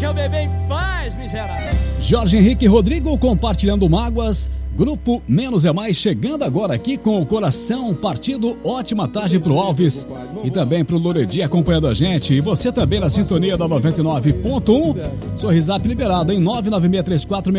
Deixa eu beber em paz, miserável. Jorge Henrique Rodrigo compartilhando mágoas. Grupo Menos é Mais chegando agora aqui com o coração partido. Ótima tarde pro Alves e também pro Loredi acompanhando a gente. E você também na sintonia da 99.1. Sorrisap liberado em 99634